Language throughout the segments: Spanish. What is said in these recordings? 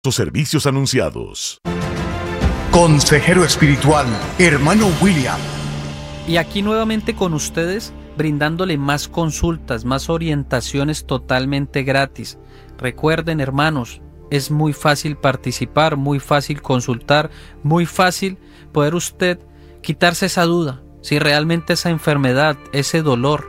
Sus servicios anunciados. Consejero espiritual, hermano William. Y aquí nuevamente con ustedes, brindándole más consultas, más orientaciones totalmente gratis. Recuerden, hermanos, es muy fácil participar, muy fácil consultar, muy fácil poder usted quitarse esa duda. Si realmente esa enfermedad, ese dolor,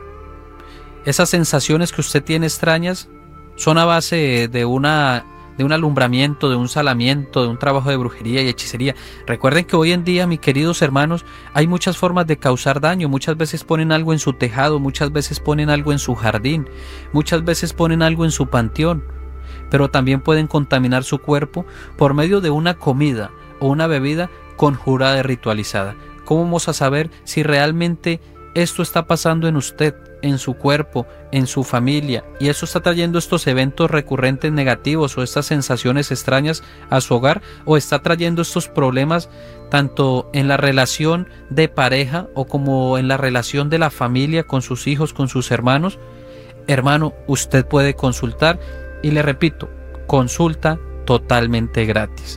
esas sensaciones que usted tiene extrañas son a base de un alumbramiento, de un salamiento, de un trabajo de brujería y hechicería. Recuerden que hoy en día, mis queridos hermanos, hay muchas formas de causar daño. Muchas veces ponen algo en su tejado, muchas veces ponen algo en su jardín, muchas veces ponen algo en su panteón, pero también pueden contaminar su cuerpo por medio de una comida o una bebida conjurada y ritualizada. ¿Cómo vamos a saber si realmente esto está pasando en usted, en su cuerpo, en su familia, y eso está trayendo estos eventos recurrentes negativos o estas sensaciones extrañas a su hogar, o está trayendo estos problemas tanto en la relación de pareja o como en la relación de la familia con sus hijos, con sus hermanos? Hermano, usted puede consultar y le repito, consulta totalmente gratis.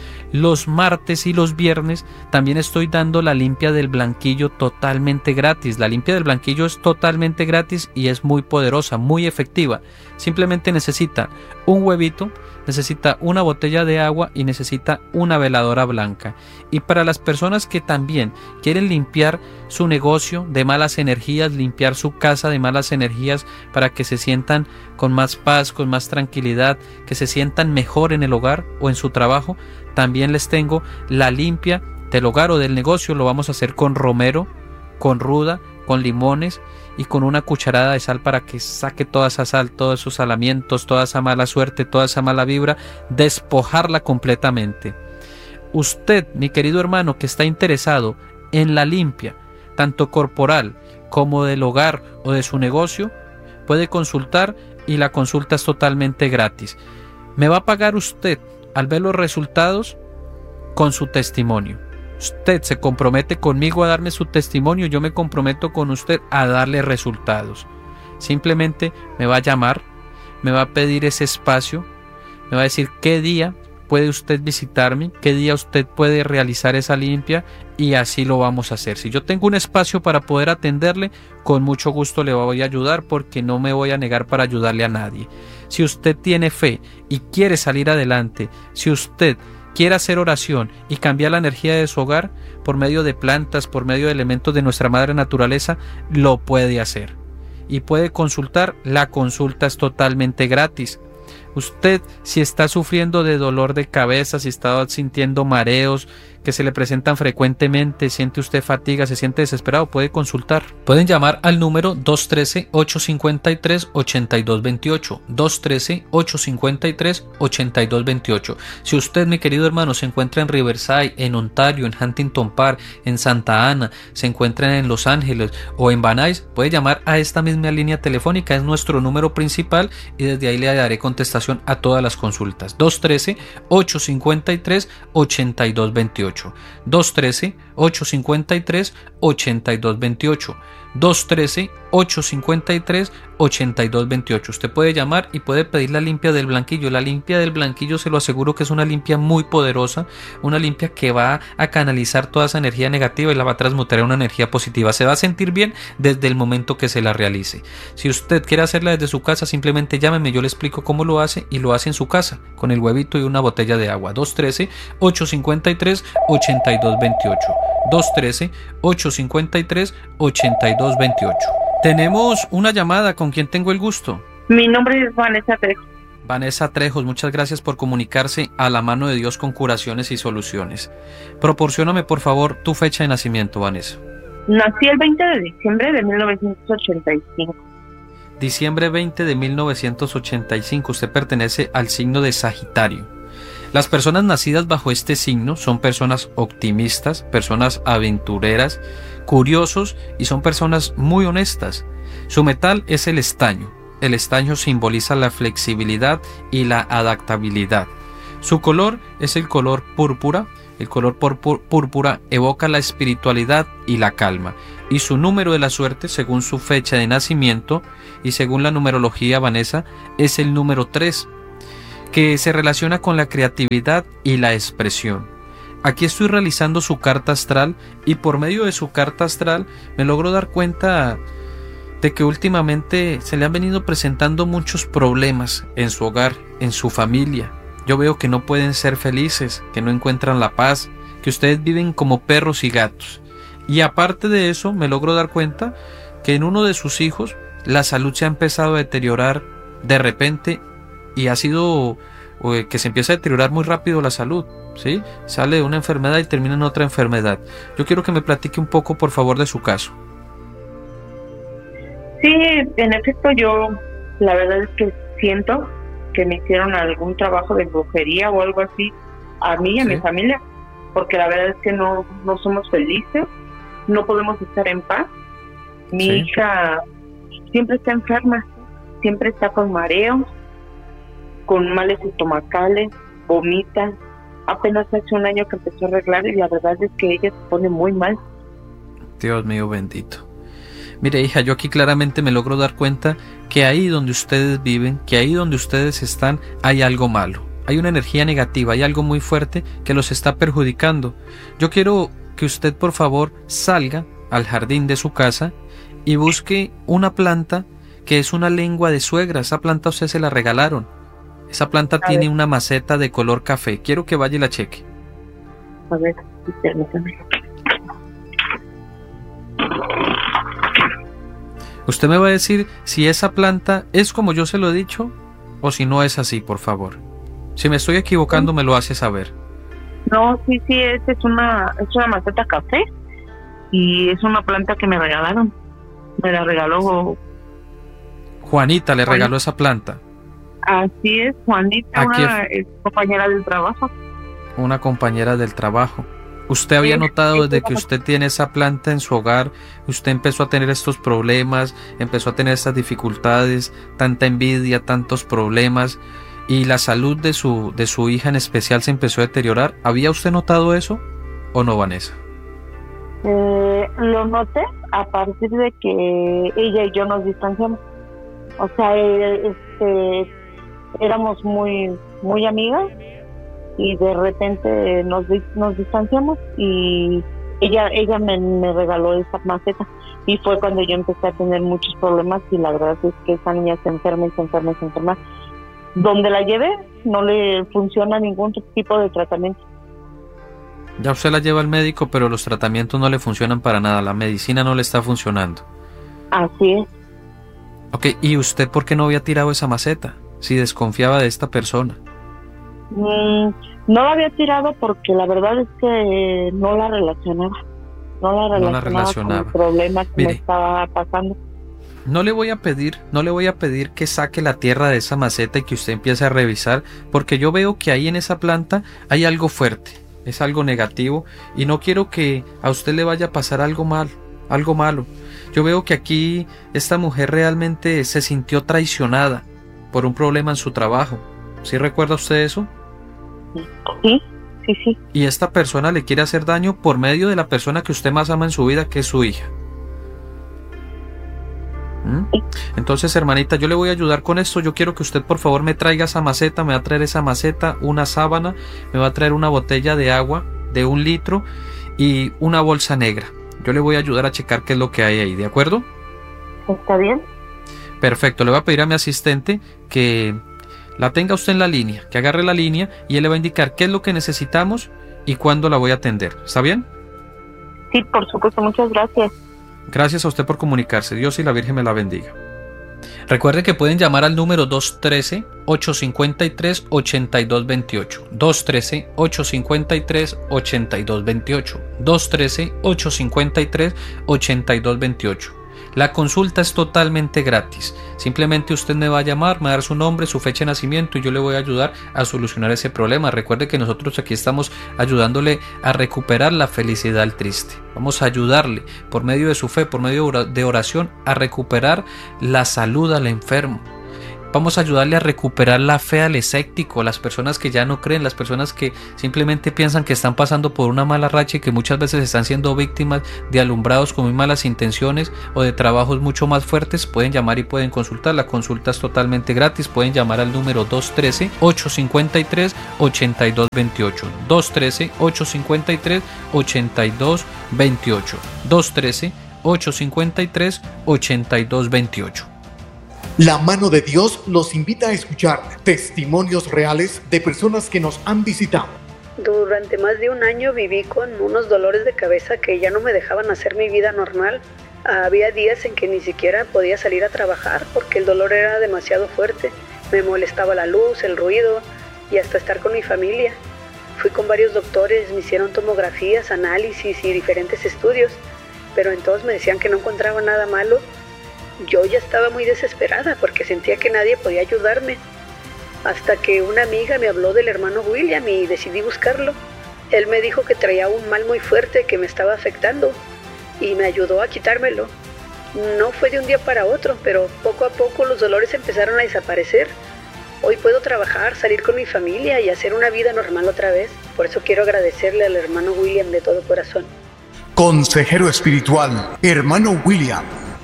Los martes y los viernes también estoy dando la limpia del blanquillo totalmente gratis. La limpia del blanquillo es totalmente gratis y es muy poderosa, muy efectiva. Simplemente necesita un huevito, necesita una botella de agua y necesita una veladora blanca. Y para las personas que también quieren limpiar su negocio de malas energías, limpiar su casa de malas energías para que se sientan con más paz, con más tranquilidad, que se sientan mejor en el hogar o en su trabajo, también les tengo la limpia del hogar o del negocio. Lo vamos a hacer con romero, con ruda, con limones y con una cucharada de sal para que saque toda esa sal, todos esos salamientos, toda esa mala suerte, toda esa mala vibra, despojarla completamente. Usted, mi querido hermano, que está interesado en la limpia, tanto corporal como del hogar o de su negocio, puede consultar y la consulta es totalmente gratis. Me va a pagar usted al ver los resultados con su testimonio. Usted se compromete conmigo a darme su testimonio, yo me comprometo con usted a darle resultados. Simplemente me va a llamar, me va a pedir ese espacio, me va a decir qué día puede usted visitarme, qué día usted puede realizar esa limpia y así lo vamos a hacer. Si yo tengo un espacio para poder atenderle, con mucho gusto le voy a ayudar porque no me voy a negar para ayudarle a nadie. Si usted tiene fe y quiere salir adelante, si usted quiere hacer oración y cambiar la energía de su hogar por medio de plantas, por medio de elementos de nuestra madre naturaleza, lo puede hacer. Y puede consultar, la consulta es totalmente gratis. Usted, si está sufriendo de dolor de cabeza, si está sintiendo mareos que se le presentan frecuentemente, siente usted fatiga, se siente desesperado, puede consultar. Pueden llamar al número 213-853-8228, 213-853-8228. Si usted, mi querido hermano, se encuentra en Riverside, en Ontario, en Huntington Park, en Santa Ana, se encuentra en Los Ángeles o en Van Nuys, puede llamar a esta misma línea telefónica, es nuestro número principal y desde ahí le daré contestación a todas las consultas. 213-853-8228. 213-853-8228. 213-853-8228. Usted puede llamar y puede pedir la limpia del blanquillo. La limpia del blanquillo, se lo aseguro que es una limpia muy poderosa, una limpia que va a canalizar toda esa energía negativa y la va a transmutar en una energía positiva. Se va a sentir bien desde el momento que se la realice. Si usted quiere hacerla desde su casa, simplemente llámeme, yo le explico cómo lo hace y lo hace en su casa con el huevito y una botella de agua. 213-853-8228. 213-853-8228. Tenemos una llamada. ¿Con quién tengo el gusto? Mi nombre es Vanessa Trejos. Vanessa Trejos, muchas gracias por comunicarse a la mano de Dios con curaciones y soluciones. Proporcióname por favor tu fecha de nacimiento, Vanessa. Nací el 20 de diciembre de 1985. Diciembre 20 de 1985. Usted pertenece al signo de Sagitario. Las personas nacidas bajo este signo son personas optimistas, personas aventureras, curiosos y son personas muy honestas. Su metal es el estaño. El estaño simboliza la flexibilidad y la adaptabilidad. Su color es el color púrpura. El color púrpura evoca la espiritualidad y la calma. Y su número de la suerte, según su fecha de nacimiento y según la numerología, Vanessa, es el número 3. que se relaciona con la creatividad y la expresión. Aquí estoy realizando su carta astral y por medio de su carta astral me logro dar cuenta de que últimamente se le han venido presentando muchos problemas en su hogar, en su familia. Yo veo que no pueden ser felices, que no encuentran la paz, que ustedes viven como perros y gatos. Y aparte de eso, me logro dar cuenta que en uno de sus hijos la salud se ha empezado a deteriorar de repente y ha sido que se empieza a deteriorar muy rápido la salud, ¿sí? Sale de una enfermedad y termina en otra enfermedad. Yo quiero que me platique un poco, por favor, de su caso. Sí, en efecto, yo la verdad es que siento que me hicieron algún trabajo de brujería o algo así a mí y a mi familia, porque la verdad es que no somos felices, no podemos estar en paz. Mi hija siempre está enferma, siempre está con mareos, con males estomacales, vomita. Apenas hace un año que empezó a arreglar y la verdad es que ella se pone muy mal. Dios mío bendito. Mire, hija, yo aquí claramente me logro dar cuenta que ahí donde ustedes viven, que ahí donde ustedes están, hay algo malo. Hay una energía negativa, hay algo muy fuerte que los está perjudicando. Yo quiero que usted, por favor, salga al jardín de su casa y busque una planta que es una lengua de suegra. Esa planta a usted se la regalaron. Esa planta tiene una maceta de color café. Quiero que vaya y la cheque. A ver, permítame. Usted me va a decir si esa planta es como yo se lo he dicho o si no es así, por favor. Si me estoy equivocando, me lo hace saber. No, sí, es una maceta café y es una planta que me regalaron. Me la regaló Juanita, le regaló esa planta. Así es, Juanita, una compañera del trabajo. Una compañera del trabajo. ¿Usted había notado desde que usted tiene esa planta en su hogar, usted empezó a tener estos problemas, empezó a tener estas dificultades, tanta envidia, tantos problemas, y la salud de su hija en especial se empezó a deteriorar? ¿Había usted notado eso o no, Vanessa? Lo noté a partir de que ella y yo nos distanciamos. O sea, éramos muy amigas y de repente nos distanciamos y ella me regaló esa maceta y fue cuando yo empecé a tener muchos problemas y la verdad es que esa niña se enferma. Donde la llevé no le funciona ningún tipo de tratamiento. Ya usted la lleva al médico, pero los tratamientos no le funcionan para nada, la medicina no le está funcionando. Así es. Ok, ¿y usted por qué no había tirado esa maceta si desconfiaba de esta persona? No la había tirado porque la verdad es que no la relacionaba. No la relacionaba con el problema que me estaba pasando. No le voy a pedir que saque la tierra de esa maceta y que usted empiece a revisar, porque yo veo que ahí en esa planta hay algo fuerte, es algo negativo y no quiero que a usted le vaya a pasar algo malo. Yo veo que aquí esta mujer realmente se sintió traicionada por un problema en su trabajo. ¿Sí recuerda usted eso? Sí. Y esta persona le quiere hacer daño por medio de la persona que usted más ama en su vida, que es su hija. Entonces, hermanita, yo le voy a ayudar con esto. Yo quiero que usted, por favor, me traiga esa maceta, me va a traer esa maceta, una sábana, me va a traer una botella de agua de 1 litro y una bolsa negra. Yo le voy a ayudar a checar qué es lo que hay ahí, ¿de acuerdo? ¿Está bien? Perfecto, le voy a pedir a mi asistente que la tenga usted en la línea, que agarre la línea y él le va a indicar qué es lo que necesitamos y cuándo la voy a atender. ¿Está bien? Sí, por supuesto, muchas gracias. Gracias a usted por comunicarse. Dios y la Virgen me la bendiga. Recuerde que pueden llamar al número 213-853-8228. 213-853-8228. 213-853-8228. La consulta es totalmente gratis. Simplemente usted me va a llamar, me va a dar su nombre, su fecha de nacimiento y yo le voy a ayudar a solucionar ese problema. Recuerde que nosotros aquí estamos ayudándole a recuperar la felicidad al triste. Vamos a ayudarle por medio de su fe, por medio de oración, a recuperar la salud al enfermo. Vamos a ayudarle a recuperar la fe al escéptico, las personas que ya no creen, las personas que simplemente piensan que están pasando por una mala racha y que muchas veces están siendo víctimas de alumbrados con muy malas intenciones o de trabajos mucho más fuertes. Pueden llamar y pueden consultar. La consulta es totalmente gratis. Pueden llamar al número 213-853-8228. 213-853-8228. 213-853-8228. La mano de Dios los invita a escuchar testimonios reales de personas que nos han visitado. Durante más de un año viví con unos dolores de cabeza que ya no me dejaban hacer mi vida normal. Había días en que ni siquiera podía salir a trabajar porque el dolor era demasiado fuerte. Me molestaba la luz, el ruido y hasta estar con mi familia. Fui con varios doctores, me hicieron tomografías, análisis y diferentes estudios, pero en todos me decían que no encontraba nada malo. Yo ya estaba muy desesperada porque sentía que nadie podía ayudarme. Hasta que una amiga me habló del hermano William y decidí buscarlo. Él me dijo que traía un mal muy fuerte que me estaba afectando y me ayudó a quitármelo. No fue de un día para otro, pero poco a poco los dolores empezaron a desaparecer. Hoy puedo trabajar, salir con mi familia y hacer una vida normal otra vez. Por eso quiero agradecerle al hermano William de todo corazón. Consejero espiritual, hermano William.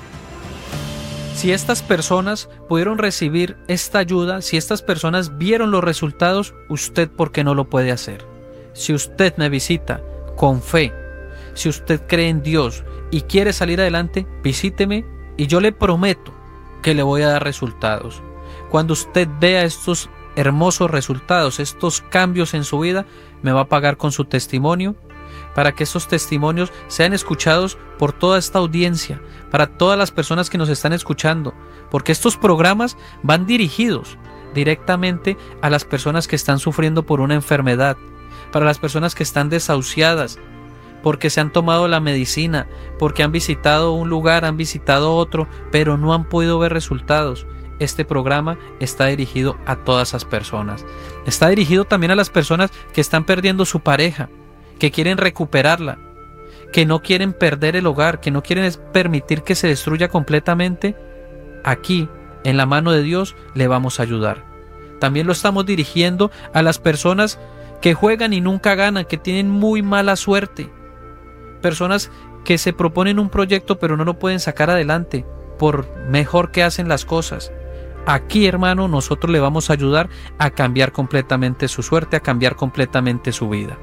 Si estas personas pudieron recibir esta ayuda, si estas personas vieron los resultados, ¿usted por qué no lo puede hacer? Si usted me visita con fe, si usted cree en Dios y quiere salir adelante, visíteme y yo le prometo que le voy a dar resultados. Cuando usted vea estos hermosos resultados, estos cambios en su vida, me va a pagar con su testimonio, para que estos testimonios sean escuchados por toda esta audiencia, para todas las personas que nos están escuchando, porque estos programas van dirigidos directamente a las personas que están sufriendo por una enfermedad, para las personas que están desahuciadas, porque se han tomado la medicina, porque han visitado un lugar, han visitado otro, pero no han podido ver resultados. Este programa está dirigido a todas esas personas. Está dirigido también a las personas que están perdiendo su pareja, que quieren recuperarla, que no quieren perder el hogar, que no quieren permitir que se destruya completamente. Aquí, en la mano de Dios, le vamos a ayudar. También lo estamos dirigiendo a las personas que juegan y nunca ganan, que tienen muy mala suerte. Personas que se proponen un proyecto pero no lo pueden sacar adelante por mejor que hacen las cosas. Aquí, hermano, nosotros le vamos a ayudar a cambiar completamente su suerte, a cambiar completamente su vida.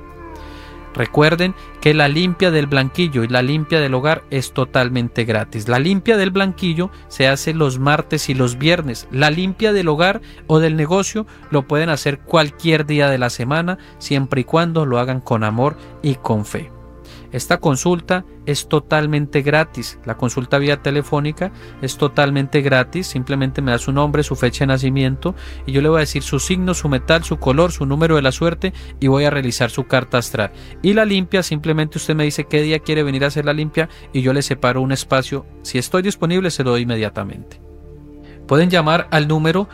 Recuerden que la limpia del blanquillo y la limpia del hogar es totalmente gratis. La limpia del blanquillo se hace los martes y los viernes. La limpia del hogar o del negocio lo pueden hacer cualquier día de la semana, siempre y cuando lo hagan con amor y con fe. Esta consulta es totalmente gratis. La consulta vía telefónica es totalmente gratis. Simplemente me da su nombre, su fecha de nacimiento y yo le voy a decir su signo, su metal, su color, su número de la suerte y voy a realizar su carta astral. Y la limpia, simplemente usted me dice qué día quiere venir a hacer la limpia y yo le separo un espacio. Si estoy disponible, se lo doy inmediatamente. Pueden llamar al número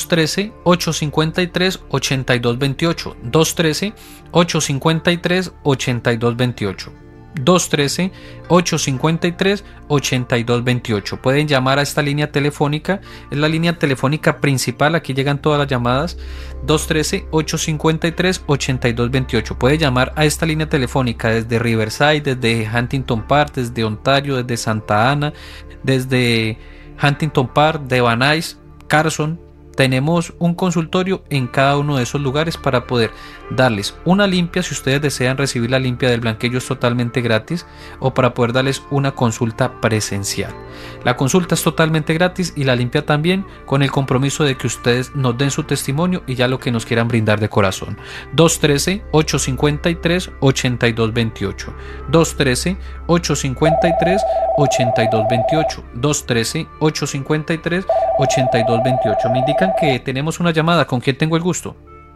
213-853-8228. 213-853-8228. 213-853-8228. Pueden llamar a esta línea telefónica, es la línea telefónica principal, aquí llegan todas las llamadas. 213-853-8228. Puede llamar a esta línea telefónica desde Riverside, desde Huntington Park, desde Ontario, desde Santa Ana, desde Huntington Park, de Van Nuys, Carson. Tenemos un consultorio en cada uno de esos lugares para poder darles una limpia, si ustedes desean recibir la limpia del blanquillo es totalmente gratis, o para poder darles una consulta presencial. La consulta es totalmente gratis y la limpia también, con el compromiso de que ustedes nos den su testimonio y ya lo que nos quieran brindar de corazón. 213-853-8228. 213-853-8228. 213-853-8228. Me indican que tenemos una llamada. ¿Con quién tengo el gusto?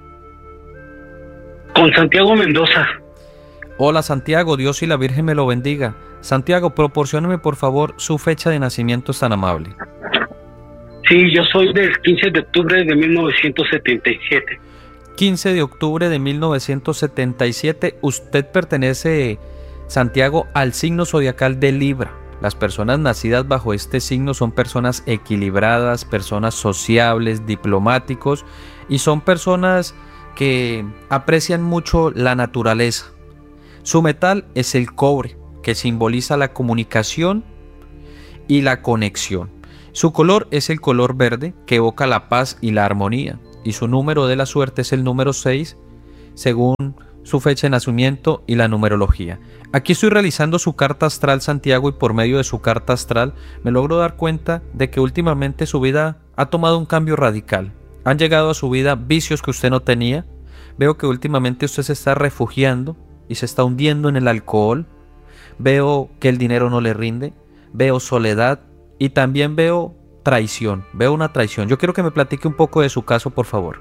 Con Santiago Mendoza. Hola Santiago, Dios y la Virgen me lo bendiga. Santiago, proporcióneme por favor su fecha de nacimiento, es tan amable. Sí, yo soy del 15 de octubre de 1977. 15 de octubre de 1977. Usted pertenece, Santiago, al signo zodiacal de Libra. Las personas nacidas bajo este signo son personas equilibradas, personas sociables, diplomáticos, y son personas que aprecian mucho la naturaleza. Su metal es el cobre, que simboliza la comunicación y la conexión. Su color es el color verde, que evoca la paz y la armonía. Y su número de la suerte es el número 6, según su fecha de nacimiento y la numerología. Aquí estoy realizando su carta astral, Santiago, y por medio de su carta astral me logro dar cuenta de que últimamente su vida ha tomado un cambio radical. Han llegado a su vida vicios que usted no tenía. Veo que últimamente usted se está refugiando y se está hundiendo en el alcohol. Veo que el dinero no le rinde. Veo soledad y también veo traición. Veo una traición. Yo quiero que me platique un poco de su caso, por favor.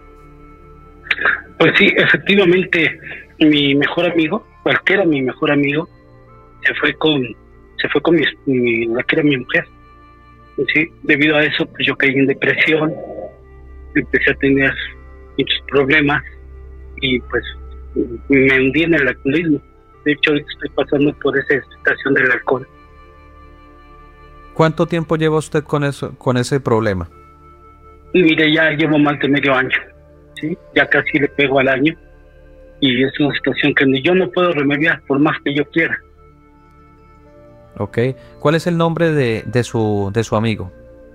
Pues sí, efectivamente, mi mejor amigo, el que era mi mejor amigo, se fue con la que era mi mujer. Sí, debido a eso, pues yo caí en depresión, empecé a tener muchos problemas y pues me hundí en el alcoholismo. De hecho, ahorita estoy pasando por esa situación del alcohol. ¿Cuánto tiempo lleva usted con ese problema? Mire, ya llevo más de medio año, ¿sí? Ya casi le pego al año y es una situación que ni yo no puedo remediar por más que yo quiera. Ok. ¿Cuál es el nombre de su amigo?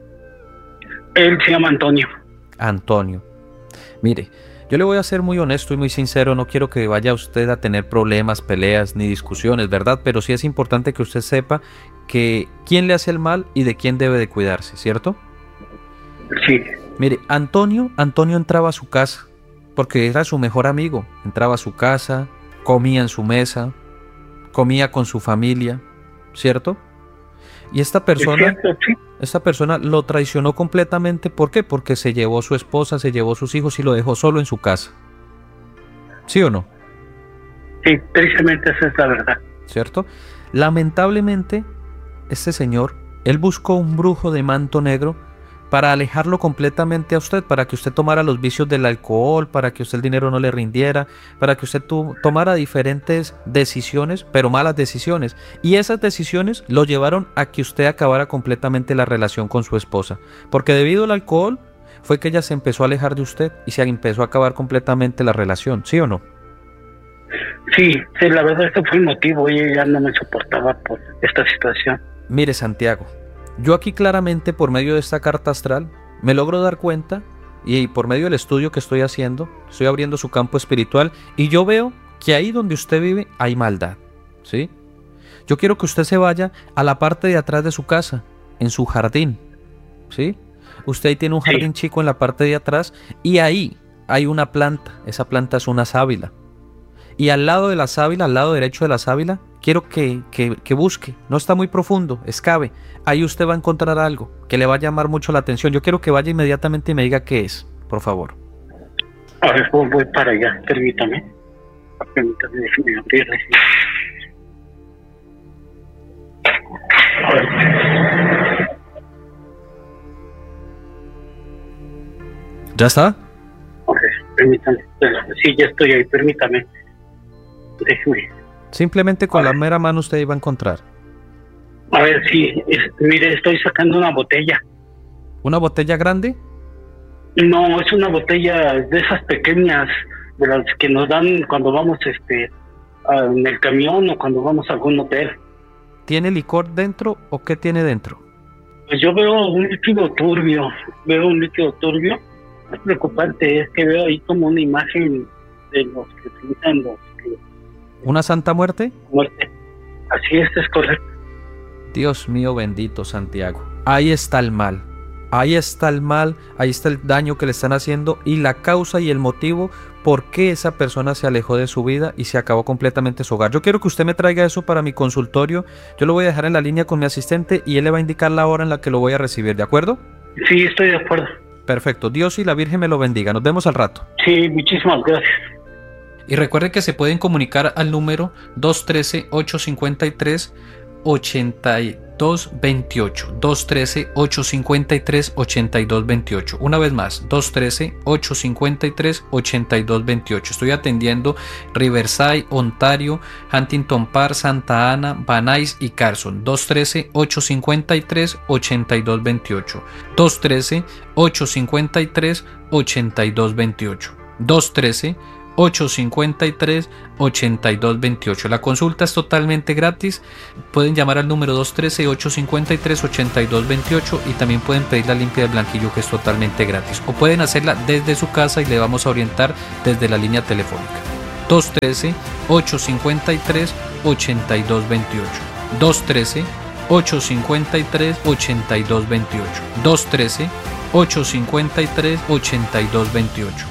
Él se llama Antonio. Antonio. Mire, yo le voy a ser muy honesto y muy sincero, no quiero que vaya usted a tener problemas, peleas ni discusiones, ¿verdad? Pero sí es importante que usted sepa que quién le hace el mal y de quién debe de cuidarse, ¿cierto? Sí. Mire, Antonio entraba a su casa porque era su mejor amigo. Entraba a su casa, comía en su mesa, comía con su familia, ¿cierto? Y esta persona, sí. Esta persona lo traicionó completamente. ¿Por qué? Porque se llevó su esposa, se llevó sus hijos y lo dejó solo en su casa. ¿Sí o no? Sí, tristemente esa es la verdad. ¿Cierto? Lamentablemente, este señor, él buscó un brujo de manto negro para alejarlo completamente a usted, para que usted tomara los vicios del alcohol, para que usted el dinero no le rindiera, para que usted tomara diferentes decisiones, pero malas decisiones. Y esas decisiones lo llevaron a que usted acabara completamente la relación con su esposa. Porque debido al alcohol fue que ella se empezó a alejar de usted y se empezó a acabar completamente la relación, ¿sí o no? Sí, la verdad ese fue el motivo. Ella ya no me soportaba por esta situación. Mire, Santiago, yo aquí claramente por medio de esta carta astral me logro dar cuenta y por medio del estudio que estoy haciendo, estoy abriendo su campo espiritual y yo veo que ahí donde usted vive hay maldad, ¿sí? Yo quiero que usted se vaya a la parte de atrás de su casa, en su jardín, ¿sí? Usted ahí tiene un jardín chico en la parte de atrás y ahí hay una planta, esa planta es una sábila. Y al lado de la sábila, al lado derecho de la sábila, quiero que busque, no está muy profundo, escabe. Ahí usted va a encontrar algo que le va a llamar mucho la atención. Yo quiero que vaya inmediatamente y me diga qué es, por favor. A ver, voy para allá, permítame. Permítame, déjeme abrirle. ¿Ya está? Ok, permítame. Sí, ya estoy ahí, permítame. Déjeme. Simplemente con la mera mano usted iba a encontrar. A ver, sí, mire, estoy sacando una botella. ¿Una botella grande? No, es una botella de esas pequeñas, de las que nos dan cuando vamos en el camión o cuando vamos a algún hotel. ¿Tiene licor dentro o qué tiene dentro? Pues yo veo un líquido turbio, Es preocupante, es que veo ahí como una imagen de los que utilizan los que... ¿Una santa muerte? Muerte. Así es correcto. Dios mío bendito, Santiago. Ahí está el mal. Ahí está el mal, ahí está el daño que le están haciendo y la causa y el motivo por qué esa persona se alejó de su vida y se acabó completamente su hogar. Yo quiero que usted me traiga eso para mi consultorio. Yo lo voy a dejar en la línea con mi asistente y él le va a indicar la hora en la que lo voy a recibir, ¿de acuerdo? Sí, estoy de acuerdo. Perfecto. Dios y la Virgen me lo bendiga. Nos vemos al rato. Sí, muchísimas gracias. Y recuerde que se pueden comunicar al número 213-853 213-853-8228. 213-853-8228. Una vez más, 213-853-8228. Estoy atendiendo Riverside, Ontario, Huntington Park, Santa Ana, Van Nuys y Carson. 213-853-8228. 213-853-8228. 213-853-8228. La consulta es totalmente gratis. Pueden llamar al número 213-853-8228 y también pueden pedir la limpia del blanquillo, que es totalmente gratis. O pueden hacerla desde su casa y le vamos a orientar desde la línea telefónica. 213-853-8228. 213-853-8228. 213-853-8228.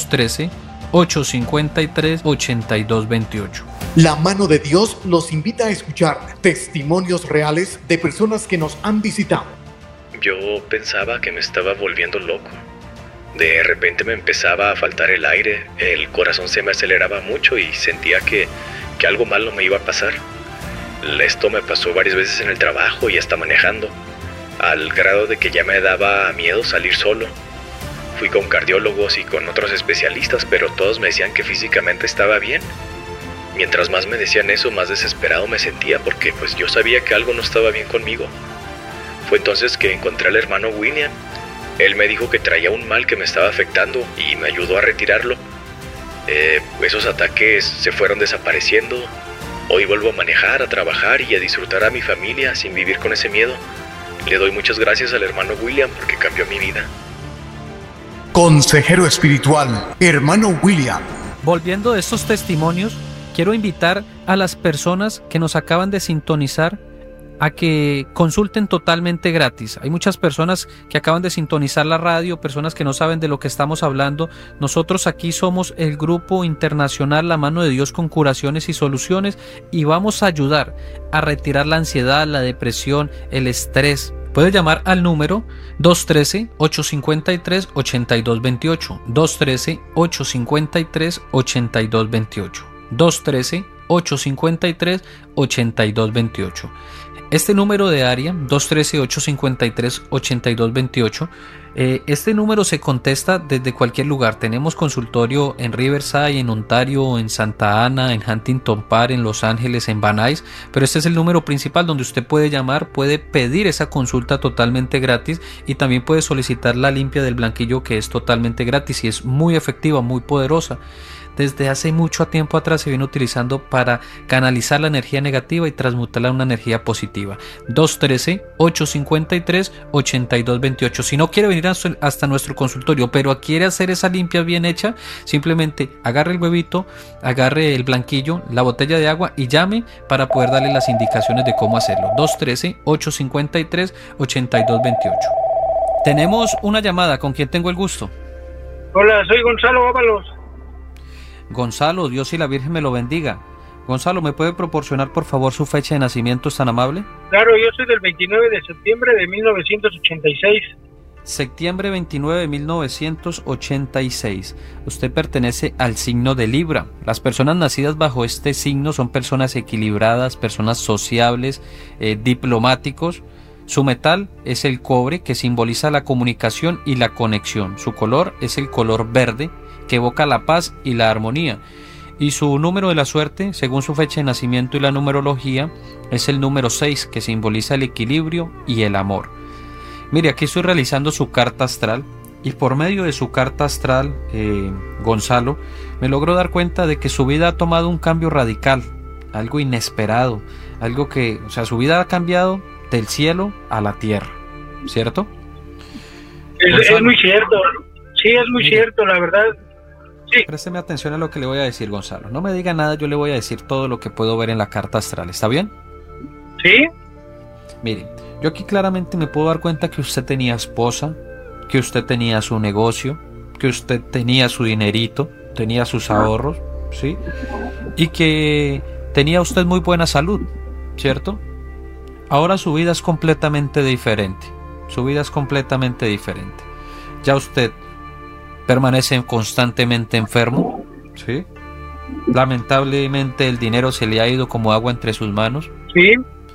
213-853-8228. La mano de Dios los invita a escuchar testimonios reales de personas que nos han visitado. Yo pensaba que me estaba volviendo loco. De repente me empezaba a faltar el aire, el corazón se me aceleraba mucho y sentía que algo malo me iba a pasar. Esto me pasó varias veces en el trabajo y hasta manejando, al grado de que ya me daba miedo salir solo. Fui con cardiólogos y con otros especialistas, pero todos me decían que físicamente estaba bien. Mientras más me decían eso, más desesperado me sentía, porque pues yo sabía que algo no estaba bien conmigo. Fue entonces que encontré al hermano William. Él me dijo que traía un mal que me estaba afectando y me ayudó a retirarlo. Esos ataques se fueron desapareciendo. Hoy vuelvo a manejar, a trabajar y a disfrutar a mi familia sin vivir con ese miedo. Le doy muchas gracias al hermano William porque cambió mi vida. Consejero espiritual, hermano William. Volviendo de estos testimonios, quiero invitar a las personas que nos acaban de sintonizar a que consulten totalmente gratis. Hay muchas personas que acaban de sintonizar la radio, personas que no saben de lo que estamos hablando. Nosotros aquí somos el grupo internacional La Mano de Dios con Curaciones y Soluciones y vamos a ayudar a retirar la ansiedad, la depresión, el estrés. Puede llamar al número 213-853-8228. 213-853-8228. 213-853-8228. Este número de área, 213-853-8228, este número se contesta desde cualquier lugar. Tenemos consultorio en Riverside, en Ontario, en Santa Ana, en Huntington Park, en Los Ángeles, en Van Nuys, pero este es el número principal donde usted puede llamar, puede pedir esa consulta totalmente gratis y también puede solicitar la limpia del blanquillo, que es totalmente gratis y es muy efectiva, muy poderosa. Desde hace mucho tiempo atrás se viene utilizando para canalizar la energía negativa y transmutarla a una energía positiva. 213-853-8228. Si no quiere venir hasta nuestro consultorio, pero quiere hacer esa limpia bien hecha, simplemente agarre el huevito, agarre el blanquillo, la botella de agua y llame para poder darle las indicaciones de cómo hacerlo. 213-853-8228. Tenemos una llamada. ¿Con quién tengo el gusto? Hola, soy Gonzalo Ábalos. Gonzalo, Dios y la Virgen me lo bendiga. Gonzalo, ¿me puede proporcionar por favor su fecha de nacimiento? ¿Es tan amable? Claro, yo soy del 29 de septiembre de 1986. Septiembre 29 de 1986. Usted pertenece al signo de Libra. Las personas nacidas bajo este signo son personas equilibradas, personas sociables, diplomáticos. Su metal es el cobre, que simboliza la comunicación y la conexión. Su color es el color verde, que evoca la paz y la armonía. Y su número de la suerte, según su fecha de nacimiento y la numerología, es el número 6, que simboliza el equilibrio y el amor. Mire, aquí estoy realizando su carta astral y por medio de su carta astral, Gonzalo, me logró dar cuenta de que su vida ha tomado un cambio radical, algo inesperado, algo que, o sea, su vida ha cambiado del cielo a la tierra, ¿cierto? Es muy cierto, sí, es muy cierto, la verdad. Sí. Présteme atención a lo que le voy a decir, Gonzalo. No me diga nada, yo le voy a decir todo lo que puedo ver en la carta astral. ¿Está bien? Sí. Mire, yo aquí claramente me puedo dar cuenta que usted tenía esposa, que usted tenía su negocio, que usted tenía su dinerito, tenía sus ahorros, ¿sí? Y que tenía usted muy buena salud, ¿cierto? Ahora su vida es completamente diferente. Su vida es completamente diferente. Ya usted permanece constantemente enfermo, ¿sí? Lamentablemente el dinero se le ha ido como agua entre sus manos. Sí.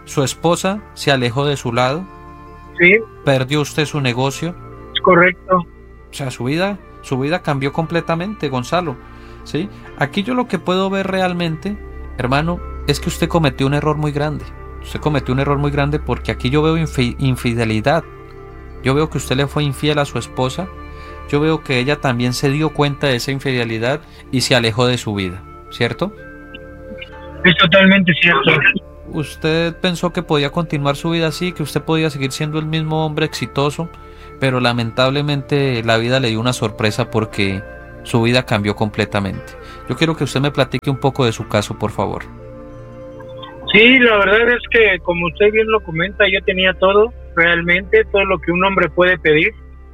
su esposa se alejó de su lado. Sí. Perdió usted su negocio. Es correcto. O sea, su vida cambió completamente, Gonzalo. ¿Sí? Aquí yo lo que puedo ver realmente, hermano, es que usted cometió un error muy grande. Usted cometió un error muy grande porque aquí yo veo infidelidad. Yo veo que usted le fue infiel a su esposa. Yo veo que ella también se dio cuenta de esa infidelidad y se alejó de su vida, ¿cierto? Es totalmente cierto. Usted pensó que podía continuar su vida así, que usted podía seguir siendo el mismo hombre exitoso, pero lamentablemente la vida le dio una sorpresa porque su vida cambió completamente. Yo quiero que usted me platique un poco de su caso, por favor. Sí, la verdad es que, como usted bien lo comenta, yo tenía todo, realmente, todo lo que un hombre puede pedir.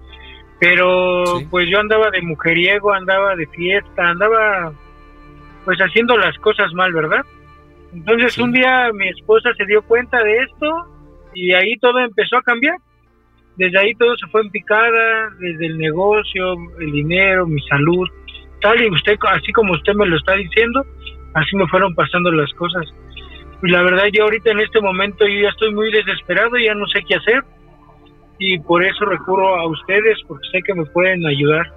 Pero sí, pues yo andaba de mujeriego, andaba de fiesta, andaba pues haciendo las cosas mal, ¿verdad? Entonces sí, un día mi esposa se dio cuenta de esto y ahí todo empezó a cambiar. Desde ahí todo se fue en picada, desde el negocio, el dinero, mi salud, tal, y usted, así como usted me lo está diciendo, así me fueron pasando las cosas. Y la verdad yo ahorita en este momento yo ya estoy muy desesperado, ya no sé qué hacer. Y por eso recurro a ustedes, porque sé que me pueden ayudar.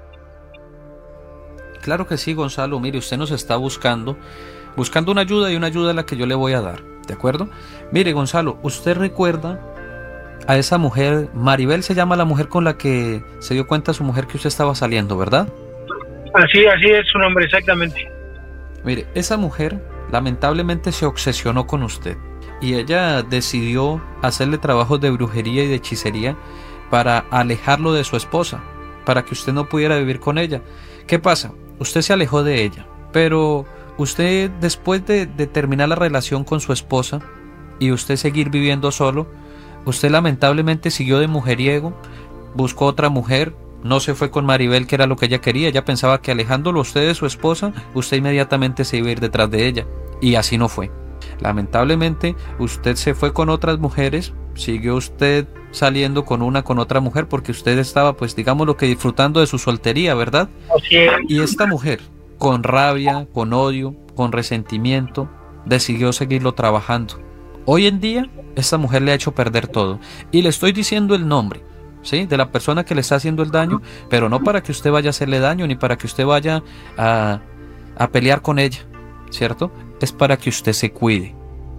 Claro que sí, Gonzalo. Mire, usted nos está buscando una ayuda y una ayuda a la que yo le voy a dar, ¿de acuerdo? Mire, Gonzalo, usted recuerda a esa mujer, Maribel se llama la mujer con la que se dio cuenta su mujer que usted estaba saliendo, ¿verdad? Así es su nombre, exactamente. Mire, esa mujer lamentablemente se obsesionó con usted. Y ella decidió hacerle trabajos de brujería y de hechicería para alejarlo de su esposa, para que usted no pudiera vivir con ella. ¿Qué pasa? Usted se alejó de ella, pero usted, después de terminar la relación con su esposa y usted seguir viviendo solo, usted lamentablemente siguió de mujeriego, buscó otra mujer, no se fue con Maribel, que era lo que ella quería. Ella pensaba que alejándolo usted de su esposa, usted inmediatamente se iba a ir detrás de ella, y así no fue. Lamentablemente usted se fue con otras mujeres, siguió usted saliendo con otra mujer porque usted estaba, pues digámoslo que disfrutando de su soltería, ¿verdad? Así es. Y esta mujer, con rabia, con odio, con resentimiento, decidió seguirlo trabajando. Hoy en día esta mujer le ha hecho perder todo, y le estoy diciendo el nombre, ¿sí?, de la persona que le está haciendo el daño, pero no para que usted vaya a hacerle daño ni para que usted vaya a pelear con ella, ¿cierto? Es para que usted se cuide.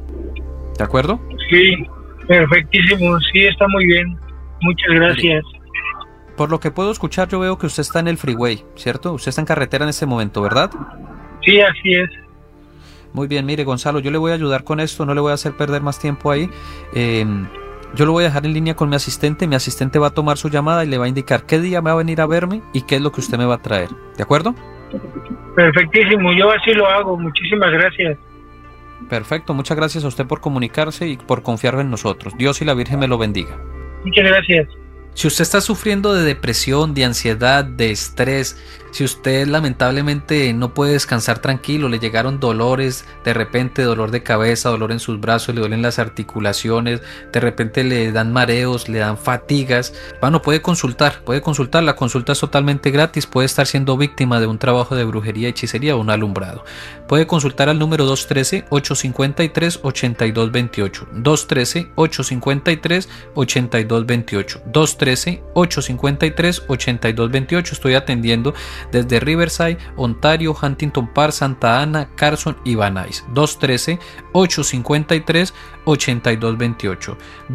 ¿De acuerdo? Sí, perfectísimo. Sí, está muy bien. Muchas gracias. Por lo que puedo escuchar, yo veo que usted está en el freeway, ¿cierto? Usted está en carretera en este momento, ¿verdad? Sí, así es. Muy bien, mire, Gonzalo, yo le voy a ayudar con esto, no le voy a hacer perder más tiempo ahí. Yo lo voy a dejar en línea con mi asistente va a tomar su llamada y le va a indicar qué día me va a venir a verme y qué es lo que usted me va a traer. ¿De acuerdo? Perfectísimo, yo así lo hago. Muchísimas gracias. Perfecto, muchas gracias a usted por comunicarse y por confiar en nosotros. Dios y la Virgen me lo bendiga. Muchas gracias. Si usted está sufriendo de depresión, de ansiedad, de estrés, si usted lamentablemente no puede descansar tranquilo, le llegaron dolores, de repente dolor de cabeza, dolor en sus brazos, le duelen las articulaciones, de repente le dan mareos, le dan fatigas, bueno, puede consultar, la consulta es totalmente gratis, puede estar siendo víctima de un trabajo de brujería, hechicería o un alumbrado. Puede consultar al número 213-853-8228, 213-853-8228, 213-853-8228. Estoy atendiendo desde Riverside, Ontario, Huntington Park, Santa Ana, Carson y Van Nuys. 213-853-8228,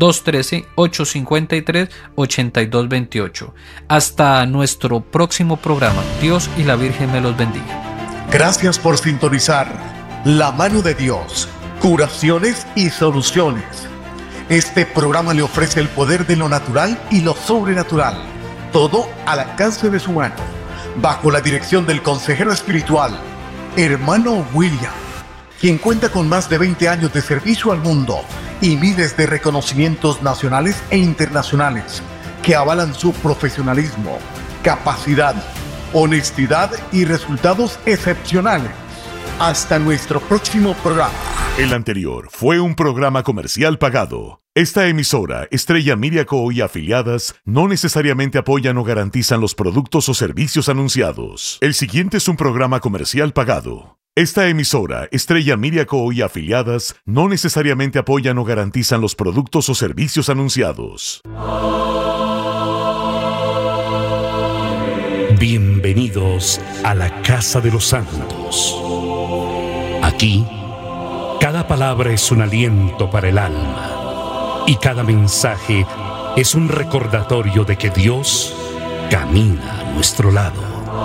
213-853-8228. Hasta nuestro próximo programa. Dios y la Virgen me los bendiga. Gracias por sintonizar La Mano de Dios, curaciones y soluciones. Este programa le ofrece el poder de lo natural y lo sobrenatural, todo al alcance de su mano, bajo la dirección del consejero espiritual, hermano William, quien cuenta con más de 20 años de servicio al mundo y miles de reconocimientos nacionales e internacionales que avalan su profesionalismo, capacidad, honestidad y resultados excepcionales. Hasta nuestro próximo programa. El anterior fue un programa comercial pagado. Esta emisora, Estrella Media Co. y afiliadas, no necesariamente apoyan o garantizan los productos o servicios anunciados. El siguiente es un programa comercial pagado. Esta emisora, Estrella Miriaco y afiliadas, no necesariamente apoyan o garantizan los productos o servicios anunciados. Bienvenidos a la Casa de los Santos. Aquí, cada palabra es un aliento para el alma y cada mensaje es un recordatorio de que Dios camina a nuestro lado.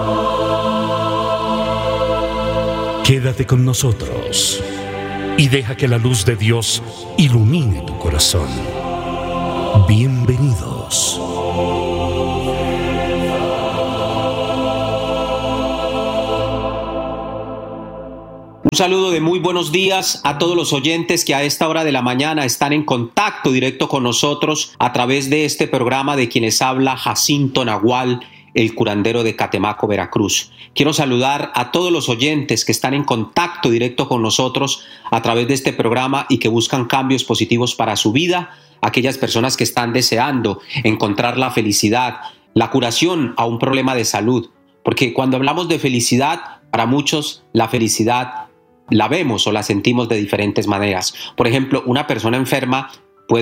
Quédate con nosotros y deja que la luz de Dios ilumine tu corazón. Bienvenidos. Un saludo de muy buenos días a todos los oyentes que a esta hora de la mañana están en contacto directo con nosotros a través de este programa de quienes habla Jacinto Nahual, el curandero de Catemaco, Veracruz. Quiero saludar a todos los oyentes que están en contacto directo con nosotros a través de este programa y que buscan cambios positivos para su vida, aquellas personas que están deseando encontrar la felicidad, la curación a un problema de salud, porque cuando hablamos de felicidad, para muchos la felicidad la vemos o la sentimos de diferentes maneras. Por ejemplo, una persona enferma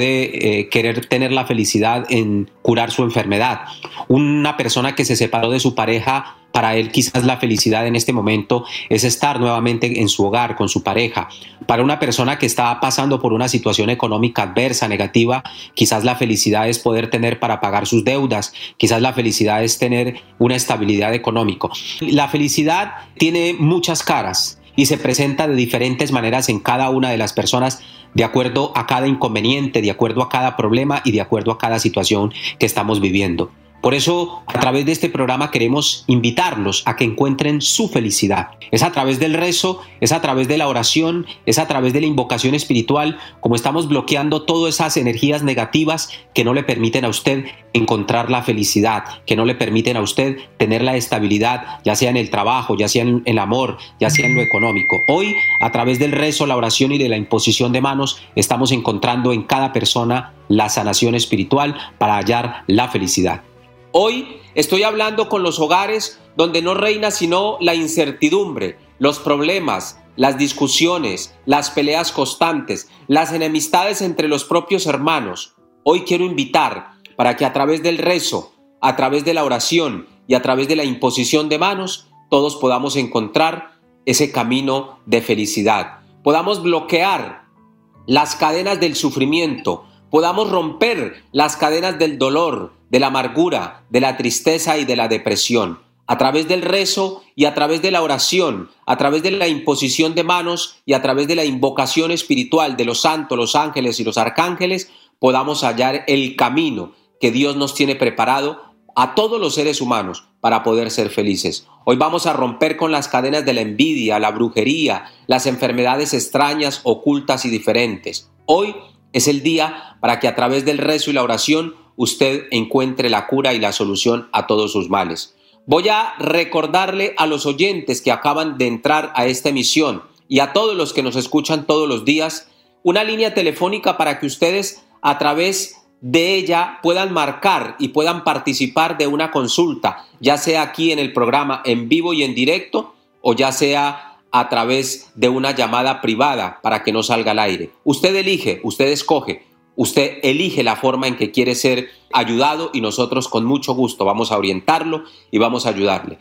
puede querer tener la felicidad en curar su enfermedad. Una persona que se separó de su pareja, para él quizás la felicidad en este momento es estar nuevamente en su hogar con su pareja. Para una persona que está pasando por una situación económica adversa, negativa, quizás la felicidad es poder tener para pagar sus deudas. Quizás la felicidad es tener una estabilidad económica. La felicidad tiene muchas caras y se presenta de diferentes maneras en cada una de las personas, de acuerdo a cada inconveniente, de acuerdo a cada problema y de acuerdo a cada situación que estamos viviendo. Por eso, a través de este programa queremos invitarlos a que encuentren su felicidad. Es a través del rezo, es a través de la oración, es a través de la invocación espiritual, como estamos bloqueando todas esas energías negativas que no le permiten a usted encontrar la felicidad, que no le permiten a usted tener la estabilidad, ya sea en el trabajo, ya sea en el amor, ya sea en lo económico. Hoy, a través del rezo, la oración y de la imposición de manos, estamos encontrando en cada persona la sanación espiritual para hallar la felicidad. Hoy estoy hablando con los hogares donde no reina sino la incertidumbre, los problemas, las discusiones, las peleas constantes, las enemistades entre los propios hermanos. Hoy quiero invitar para que a través del rezo, a través de la oración y a través de la imposición de manos, todos podamos encontrar ese camino de felicidad. Podamos bloquear las cadenas del sufrimiento, podamos romper las cadenas del dolor, de la amargura, de la tristeza y de la depresión. A través del rezo y a través de la oración, a través de la imposición de manos y a través de la invocación espiritual de los santos, los ángeles y los arcángeles, podamos hallar el camino que Dios nos tiene preparado a todos los seres humanos para poder ser felices. Hoy vamos a romper con las cadenas de la envidia, la brujería, las enfermedades extrañas, ocultas y diferentes. Hoy es el día para que a través del rezo y la oración usted encuentre la cura y la solución a todos sus males. Voy a recordarle a los oyentes que acaban de entrar a esta emisión y a todos los que nos escuchan todos los días, una línea telefónica para que ustedes a través de ella puedan marcar y puedan participar de una consulta, ya sea aquí en el programa en vivo y en directo o ya sea a través de una llamada privada para que no salga al aire. Usted elige, usted escoge. Usted elige la forma en que quiere ser ayudado y nosotros con mucho gusto vamos a orientarlo y vamos a ayudarle.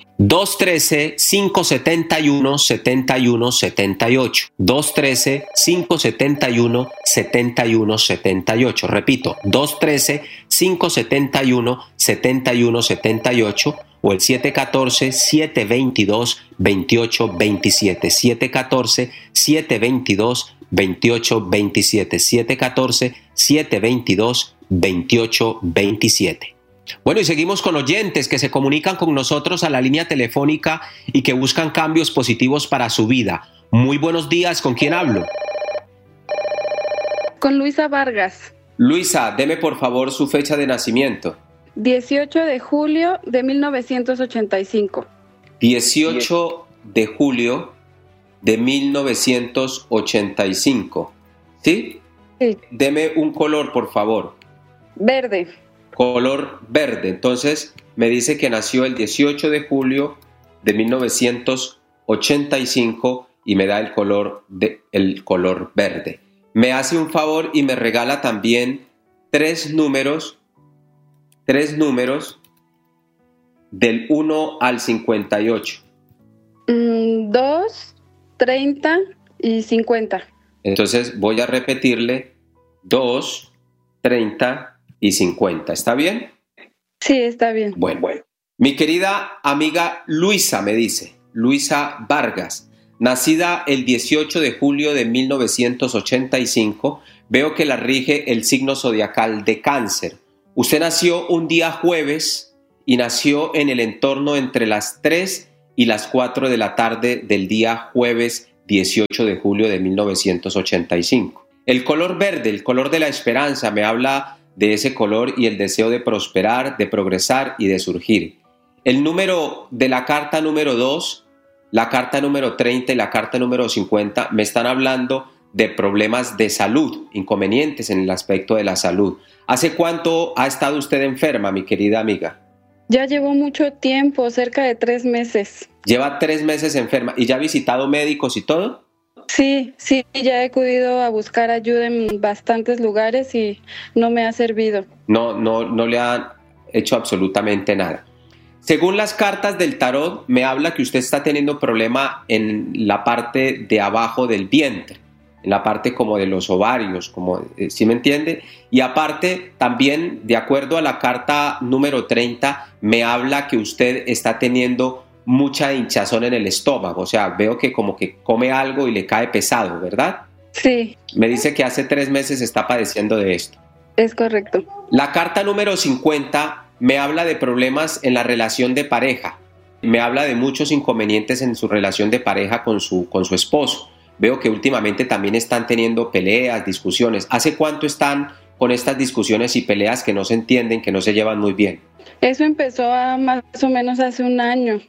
213-571-7178. 213-571-7178. Repito, 213-571-7178 o el 714-722-2827. 714-722-2827. 714-722-2827. Bueno, y seguimos con oyentes que se comunican con nosotros a la línea telefónica y que buscan cambios positivos para su vida. Muy buenos días, ¿con quién hablo? Con Luisa Vargas. Luisa, deme por favor su fecha de nacimiento. 18 de julio de 1985. 18 de julio de 1985. ¿Sí? Sí. Deme un color, por favor. Verde. Color verde. Entonces, me dice que nació el 18 de julio de 1985 y me da el color verde. Me hace un favor y me regala también tres números del 1 al 58. 2, 30 y 50. Entonces voy a repetirle 2, 30 y 50. ¿Está bien? Sí, está bien. Bueno. Mi querida amiga Luisa me dice, Luisa Vargas, nacida el 18 de julio de 1985, veo que la rige el signo zodiacal de Cáncer. Usted nació un día jueves y nació en el entorno entre las 3 y las 4 de la tarde del día jueves 18 de julio de 1985. El color verde, el color de la esperanza, me habla de ese color y el deseo de prosperar, de progresar y de surgir. El número de la carta número 2, la carta número 30 y la carta número 50 me están hablando de problemas de salud, inconvenientes en el aspecto de la salud. ¿Hace cuánto ha estado usted enferma, mi querida amiga? Ya llevo mucho tiempo, cerca de 3 meses. Lleva 3 meses enferma. ¿Y ya ha visitado médicos y todo? Sí, ya he acudido a buscar ayuda en bastantes lugares y no me ha servido. No le han hecho absolutamente nada. Según las cartas del tarot, me habla que usted está teniendo problema en la parte de abajo del vientre, en la parte como de los ovarios, ¿sí me entiende? Y aparte, también, de acuerdo a la carta número 30, me habla que usted está teniendo mucha hinchazón en el estómago. O sea, veo que como que come algo y le cae pesado, ¿verdad? Sí. Me dice que hace 3 meses está padeciendo de esto. Es correcto. La carta número 50 me habla de problemas en la relación de pareja. Me habla de muchos inconvenientes en su relación de pareja con su esposo. Veo que últimamente también están teniendo peleas, discusiones. ¿Hace cuánto están con estas discusiones y peleas que no se entienden, que no se llevan muy bien? Eso empezó más o menos hace un año.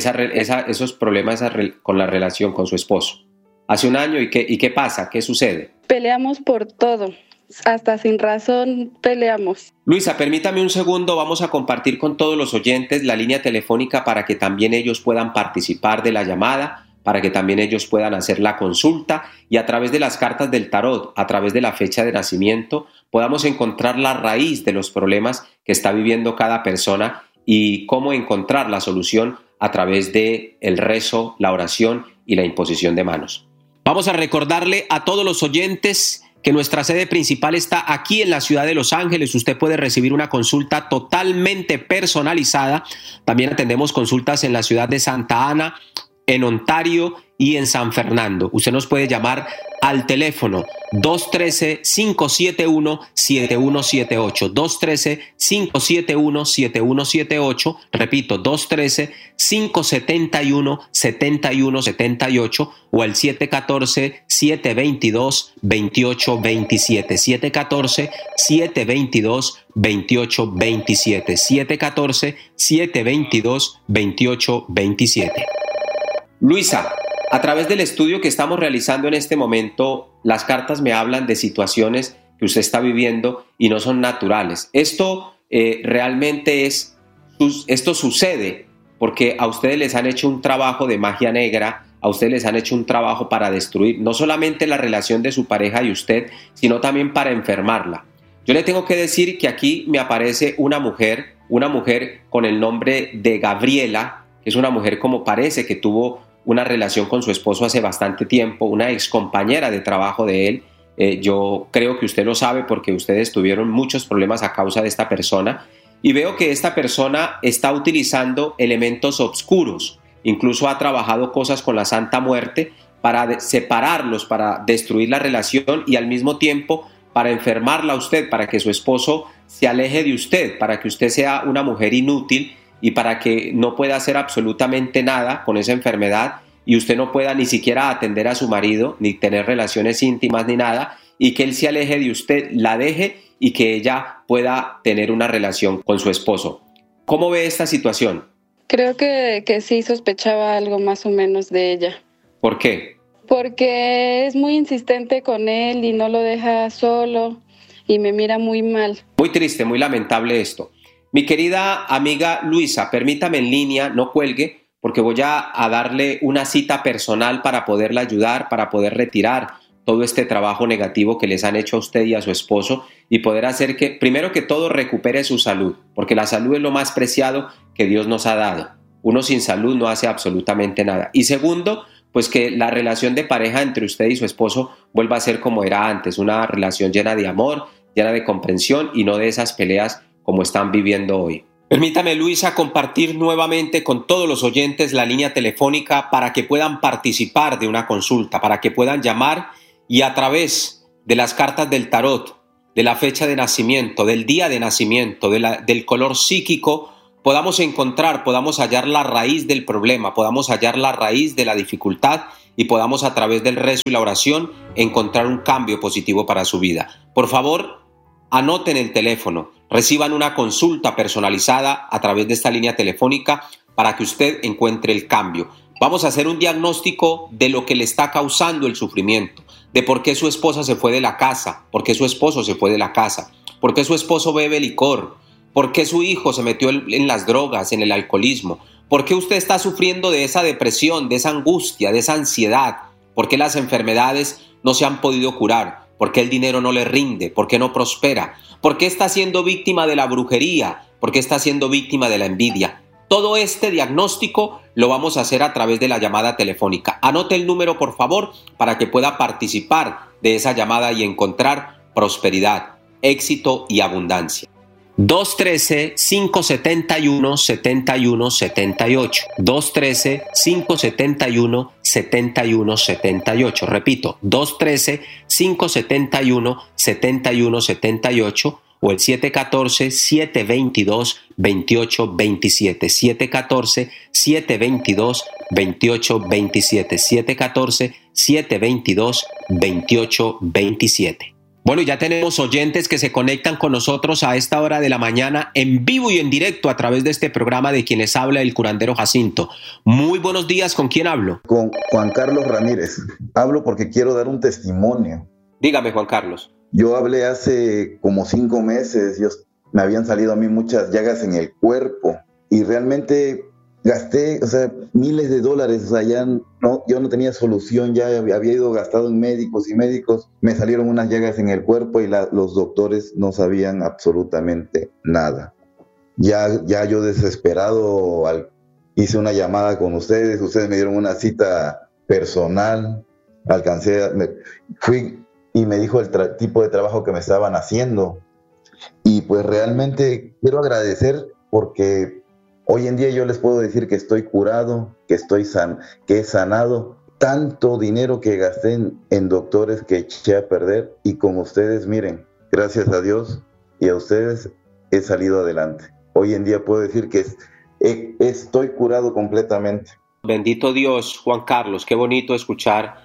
Esos problemas con la relación con su esposo. Hace un año, ¿y qué pasa? ¿Qué sucede? Peleamos por todo. Hasta sin razón peleamos. Luisa, permítame un segundo, vamos a compartir con todos los oyentes la línea telefónica para que también ellos puedan participar de la llamada, para que también ellos puedan hacer la consulta y a través de las cartas del tarot, a través de la fecha de nacimiento, podamos encontrar la raíz de los problemas que está viviendo cada persona y cómo encontrar la solución a través de el rezo, la oración y la imposición de manos. Vamos a recordarle a todos los oyentes que nuestra sede principal está aquí en la ciudad de Los Ángeles. Usted puede recibir una consulta totalmente personalizada. También atendemos consultas en la ciudad de Santa Ana, en Ontario y en San Fernando. Usted nos puede llamar al teléfono 213-571-7178, 213-571-7178, repito, 213-571-7178 o al 714-722-2827, 714-722-2827, 714-722-2827. Luisa, a través del estudio que estamos realizando en este momento, las cartas me hablan de situaciones que usted está viviendo y no son naturales. Esto realmente esto sucede porque a ustedes les han hecho un trabajo de magia negra, a ustedes les han hecho un trabajo para destruir no solamente la relación de su pareja y usted, sino también para enfermarla. Yo le tengo que decir que aquí me aparece una mujer con el nombre de Gabriela, que es una mujer como parece que tuvo una relación con su esposo hace bastante tiempo, una ex compañera de trabajo de él. Yo creo que usted lo sabe porque ustedes tuvieron muchos problemas a causa de esta persona y veo que esta persona está utilizando elementos oscuros, incluso ha trabajado cosas con la Santa Muerte para separarlos, para destruir la relación y al mismo tiempo para enfermarla a usted, para que su esposo se aleje de usted, para que usted sea una mujer inútil y para que no pueda hacer absolutamente nada con esa enfermedad y usted no pueda ni siquiera atender a su marido, ni tener relaciones íntimas ni nada, y que él se aleje de usted, la deje y que ella pueda tener una relación con su esposo. ¿Cómo ve esta situación? Creo que sí sospechaba algo más o menos de ella. ¿Por qué? Porque es muy insistente con él y no lo deja solo y me mira muy mal. Muy triste, muy lamentable esto. Mi querida amiga Luisa, permítame en línea, no cuelgue, porque voy a darle una cita personal para poderla ayudar, para poder retirar todo este trabajo negativo que les han hecho a usted y a su esposo y poder hacer que, primero que todo, recupere su salud, porque la salud es lo más preciado que Dios nos ha dado. Uno sin salud no hace absolutamente nada. Y segundo, pues que la relación de pareja entre usted y su esposo vuelva a ser como era antes, una relación llena de amor, llena de comprensión y no de esas peleas como están viviendo hoy. Permítame, Luisa, compartir nuevamente con todos los oyentes la línea telefónica para que puedan participar de una consulta, para que puedan llamar y a través de las cartas del tarot, de la fecha de nacimiento, del día de nacimiento, del color psíquico, podamos hallar la raíz del problema, podamos hallar la raíz de la dificultad y podamos a través del rezo y la oración encontrar un cambio positivo para su vida. Por favor, anoten el teléfono, reciban una consulta personalizada a través de esta línea telefónica para que usted encuentre el cambio. Vamos a hacer un diagnóstico de lo que le está causando el sufrimiento, de por qué su esposa se fue de la casa, por qué su esposo se fue de la casa, por qué su esposo bebe licor, por qué su hijo se metió en las drogas, en el alcoholismo, por qué usted está sufriendo de esa depresión, de esa angustia, de esa ansiedad, por qué las enfermedades no se han podido curar, por qué el dinero no le rinde, por qué no prospera, por qué está siendo víctima de la brujería, por qué está siendo víctima de la envidia. Todo este diagnóstico lo vamos a hacer a través de la llamada telefónica. Anote el número, por favor, para que pueda participar de esa llamada y encontrar prosperidad, éxito y abundancia. 213-571-7178. 213-571-7178. Repito, 213-571-7178 o el 714-722-2827. 714-722-2827. 714-722-2827. Bueno, ya tenemos oyentes que se conectan con nosotros a esta hora de la mañana en vivo y en directo a través de este programa de quienes habla el curandero Jacinto. Muy buenos días, ¿con quién hablo? Con Juan Carlos Ramírez. Hablo porque quiero dar un testimonio. Dígame, Juan Carlos. Yo hablé hace como 5 meses, me habían salido a mí muchas llagas en el cuerpo y realmente gasté, miles de dólares, yo no tenía solución, ya había ido gastado en médicos y médicos, me salieron unas llagas en el cuerpo y los doctores no sabían absolutamente nada. Ya yo desesperado hice una llamada con ustedes me dieron una cita personal, fui y me dijo el tipo de trabajo que me estaban haciendo y pues realmente quiero agradecer porque hoy en día yo les puedo decir que estoy curado, que he sanado tanto dinero que gasté en doctores que eché a perder y con ustedes, miren, gracias a Dios y a ustedes he salido adelante. Hoy en día puedo decir que estoy curado completamente. Bendito Dios, Juan Carlos, qué bonito escuchar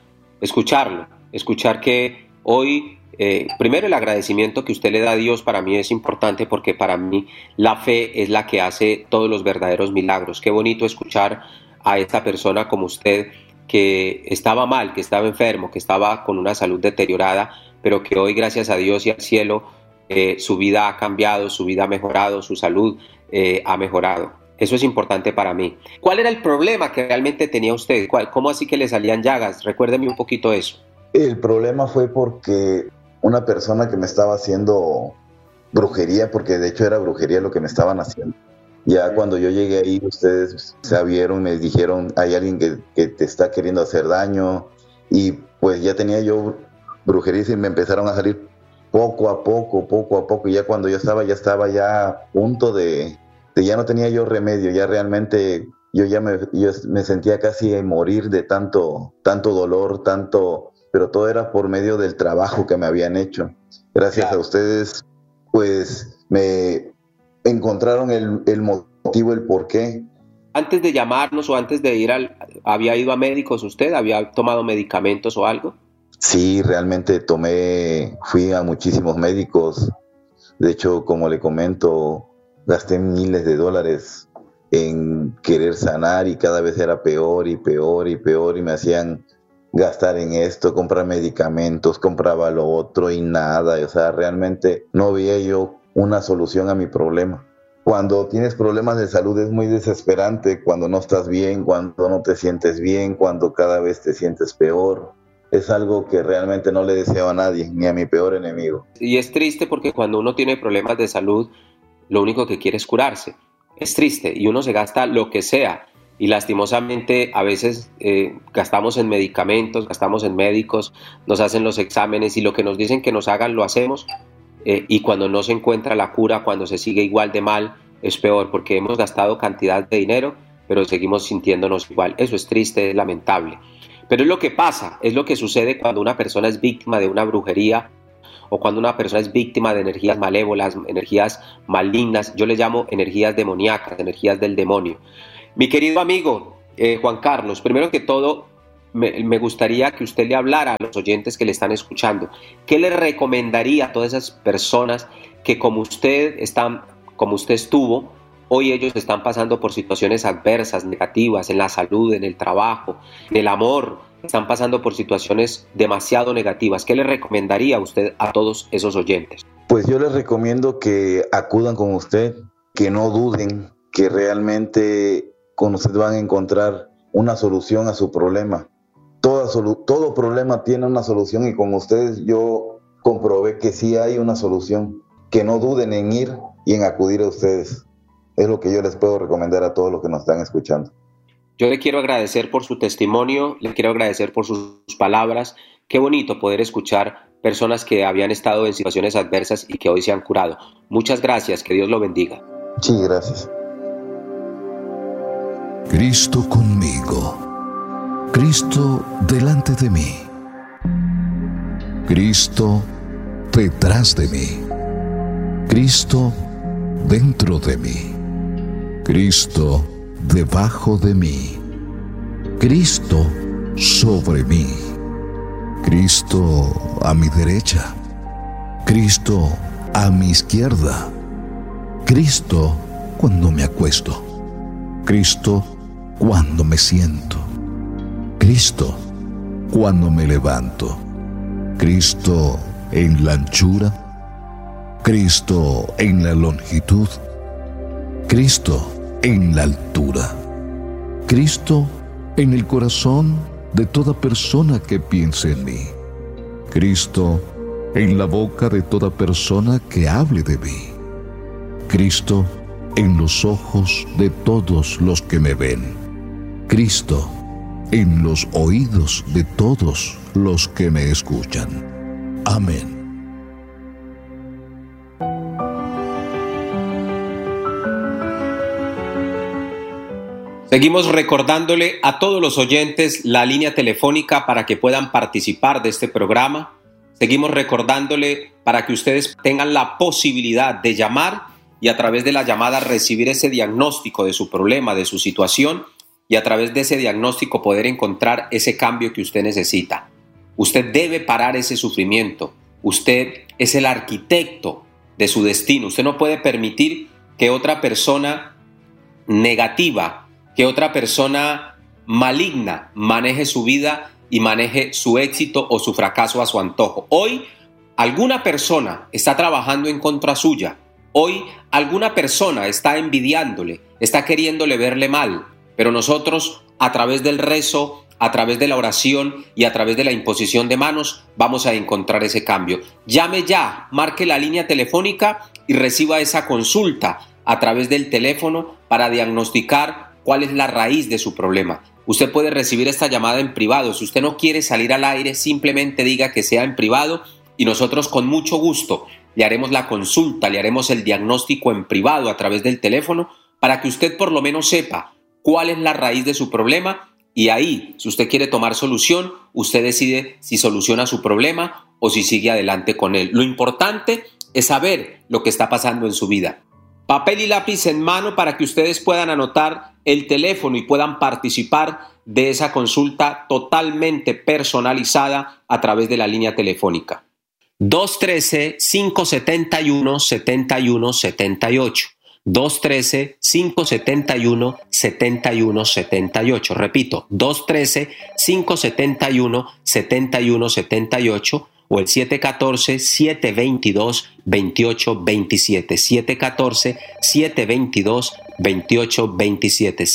que hoy... primero el agradecimiento que usted le da a Dios para mí es importante porque para mí la fe es la que hace todos los verdaderos milagros. Qué bonito escuchar a esta persona como usted que estaba mal, que estaba enfermo, que estaba con una salud deteriorada, pero que hoy gracias a Dios y al cielo su vida ha cambiado, su vida ha mejorado, su salud ha mejorado. Eso es importante para mí. ¿Cuál era el problema que realmente tenía usted? ¿Cómo así que le salían llagas? Recuérdeme un poquito eso. El problema fue porque una persona que me estaba haciendo brujería, porque de hecho era brujería lo que me estaban haciendo. Ya cuando yo llegué ahí, ustedes se vieron, me dijeron, hay alguien que te está queriendo hacer daño, y pues ya tenía yo brujería y me empezaron a salir poco a poco, y ya cuando yo estaba ya a punto de ya no tenía yo remedio, ya realmente yo me sentía casi morir de tanto dolor, pero todo era por medio del trabajo que me habían hecho. Gracias a ustedes, pues me encontraron el motivo, el porqué. Antes de llamarnos o antes de ir ¿había ido a médicos usted? ¿Había tomado medicamentos o algo? Sí, realmente fui a muchísimos médicos. De hecho, como le comento, gasté miles de dólares en querer sanar y cada vez era peor y me hacían gastar en esto, comprar medicamentos, compraba lo otro y nada, realmente no veía yo una solución a mi problema. Cuando tienes problemas de salud es muy desesperante, cuando no estás bien, cuando no te sientes bien, cuando cada vez te sientes peor. Es algo que realmente no le deseo a nadie, ni a mi peor enemigo. Y es triste porque cuando uno tiene problemas de salud, lo único que quiere es curarse. Es triste y uno se gasta lo que sea. Y lastimosamente a veces gastamos en medicamentos, gastamos en médicos, nos hacen los exámenes y lo que nos dicen que nos hagan lo hacemos. Y cuando no se encuentra la cura, cuando se sigue igual de mal, es peor porque hemos gastado cantidad de dinero, pero seguimos sintiéndonos igual. Eso es triste, es lamentable. Pero es lo que pasa, es lo que sucede cuando una persona es víctima de una brujería o cuando una persona es víctima de energías malévolas, energías malignas. Yo les llamo energías demoníacas, energías del demonio. Mi querido amigo Juan Carlos, primero que todo, me gustaría que usted le hablara a los oyentes que le están escuchando. ¿Qué le recomendaría a todas esas personas que como usted estuvo, hoy ellos están pasando por situaciones adversas, negativas, en la salud, en el trabajo, en el amor, están pasando por situaciones demasiado negativas? ¿Qué le recomendaría a usted a todos esos oyentes? Pues yo les recomiendo que acudan con usted, que no duden, que realmente con usted van a encontrar una solución a su problema. Todo problema tiene una solución y con ustedes yo comprobé que sí hay una solución. Que no duden en ir y en acudir a ustedes. Es lo que yo les puedo recomendar a todos los que nos están escuchando. Yo le quiero agradecer por su testimonio, le quiero agradecer por sus palabras. Qué bonito poder escuchar personas que habían estado en situaciones adversas y que hoy se han curado. Muchas gracias, que Dios lo bendiga. Sí, gracias. Cristo conmigo. Cristo delante de mí. Cristo detrás de mí. Cristo dentro de mí. Cristo debajo de mí. Cristo sobre mí. Cristo a mi derecha. Cristo a mi izquierda. Cristo cuando me acuesto. Cristo cuando me siento. Cristo cuando me levanto. Cristo en la anchura. Cristo en la longitud. Cristo en la altura. Cristo en el corazón de toda persona que piense en mí. Cristo en la boca de toda persona que hable de mí. Cristo en los ojos de todos los que me ven. Cristo en los oídos de todos los que me escuchan. Amén. Seguimos recordándole a todos los oyentes la línea telefónica para que puedan participar de este programa. Seguimos recordándole para que ustedes tengan la posibilidad de llamar y a través de la llamada recibir ese diagnóstico de su problema, de su situación, y a través de ese diagnóstico poder encontrar ese cambio que usted necesita. Usted debe parar ese sufrimiento. Usted es el arquitecto de su destino. Usted no puede permitir que otra persona negativa, que otra persona maligna maneje su vida y maneje su éxito o su fracaso a su antojo. Hoy alguna persona está trabajando en contra suya. Hoy alguna persona está envidiándole, está queriéndole verle mal. Pero nosotros, a través del rezo, a través de la oración y a través de la imposición de manos, vamos a encontrar ese cambio. Llame ya, marque la línea telefónica y reciba esa consulta a través del teléfono para diagnosticar cuál es la raíz de su problema. Usted puede recibir esta llamada en privado. Si usted no quiere salir al aire, simplemente diga que sea en privado y nosotros con mucho gusto le haremos la consulta, le haremos el diagnóstico en privado a través del teléfono para que usted por lo menos sepa cuál es la raíz de su problema y ahí, si usted quiere tomar solución, usted decide si soluciona su problema o si sigue adelante con él. Lo importante es saber lo que está pasando en su vida. Papel y lápiz en mano para que ustedes puedan anotar el teléfono y puedan participar de esa consulta totalmente personalizada a través de la línea telefónica. 213-571-7178. 213-571-7178. Repito, 213-571-7178 o el 714-722-2827. 714-722-2827.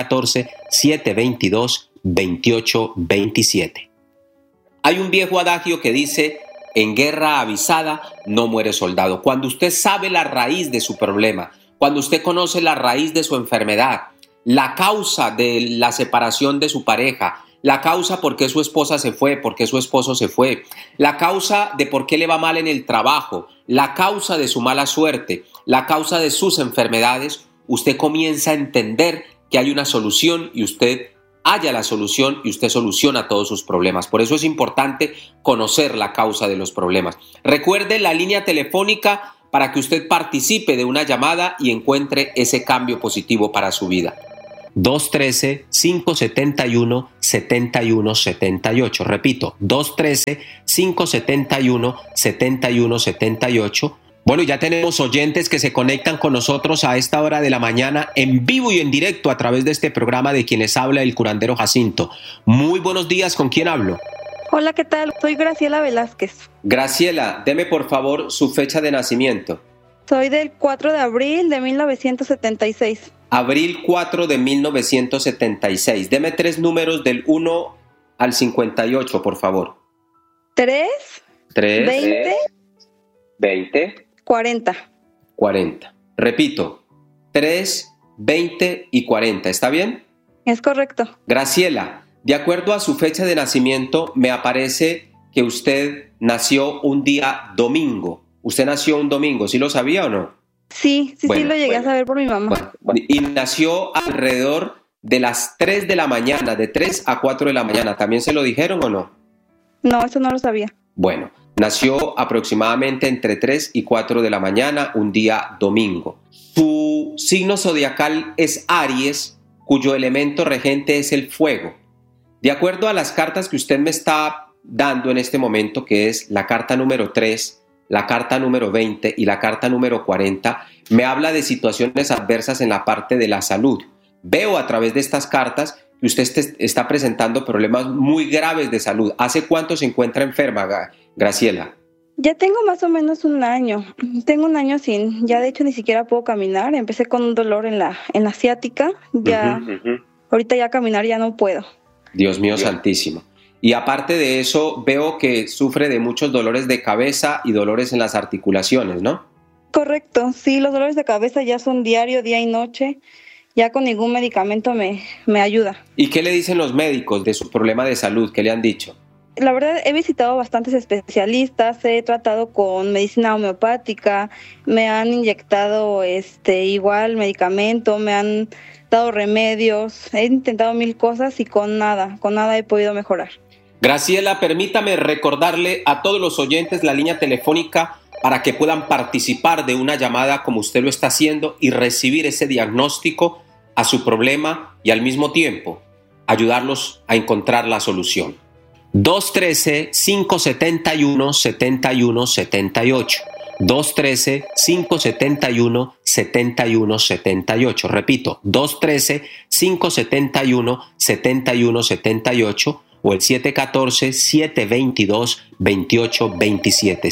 714-722-2827. Hay un viejo adagio que dice: en guerra avisada no muere soldado. Cuando usted sabe la raíz de su problema, cuando usted conoce la raíz de su enfermedad, la causa de la separación de su pareja, la causa por qué su esposa se fue, por qué su esposo se fue, la causa de por qué le va mal en el trabajo, la causa de su mala suerte, la causa de sus enfermedades, usted comienza a entender que hay una solución y usted halla la solución y usted soluciona todos sus problemas. Por eso es importante conocer la causa de los problemas. Recuerde la línea telefónica para que usted participe de una llamada y encuentre ese cambio positivo para su vida. 213-571-7178. Repito, 213-571-7178. Bueno, ya tenemos oyentes que se conectan con nosotros a esta hora de la mañana en vivo y en directo a través de este programa de quienes habla el curandero Jacinto. Muy buenos días, ¿con quién hablo? Hola, ¿qué tal? Soy Graciela Velázquez. Graciela, deme por favor su fecha de nacimiento. Soy del 4 de abril de 1976. Abril 4 de 1976. Deme 3 números del 1 al 58, por favor. 3, 20, 40. 40. Repito, 3, 20 y 40. ¿Está bien? Es correcto. Graciela, de acuerdo a su fecha de nacimiento, me aparece que usted nació un día domingo. ¿Usted nació un domingo? ¿Sí lo sabía o no? Sí, lo llegué a saber por mi mamá. Y nació alrededor de las 3 de la mañana, de 3 a 4 de la mañana. ¿También se lo dijeron o no? No, eso no lo sabía. Bueno, nació aproximadamente entre 3 y 4 de la mañana, un día domingo. Su signo zodiacal es Aries, cuyo elemento regente es el fuego. De acuerdo a las cartas que usted me está dando en este momento, que es la carta número 3, la carta número 20 y la carta número 40, me habla de situaciones adversas en la parte de la salud. Veo a través de estas cartas que usted está presentando problemas muy graves de salud. ¿Hace cuánto se encuentra enferma, Graciela? Ya tengo más o menos un año. Tengo un año ya de hecho ni siquiera puedo caminar. Empecé con un dolor en la ciática. Ahorita ya caminar ya no puedo. Dios mío santísimo. Y aparte de eso, veo que sufre de muchos dolores de cabeza y dolores en las articulaciones, ¿no? Correcto, sí, los dolores de cabeza ya son diario, día y noche. Ya con ningún medicamento me ayuda. ¿Y qué le dicen los médicos de su problema de salud? ¿Qué le han dicho? La verdad, he visitado bastantes especialistas, he tratado con medicina homeopática, me han inyectado igual medicamento, me han dado remedios, he intentado 1000 cosas y con nada he podido mejorar. Graciela, permítame recordarle a todos los oyentes la línea telefónica para que puedan participar de una llamada como usted lo está haciendo y recibir ese diagnóstico a su problema y al mismo tiempo ayudarlos a encontrar la solución. 213-571-7178. 213-571-7178. Repito, 213-571-7178 o el 714-722-2827.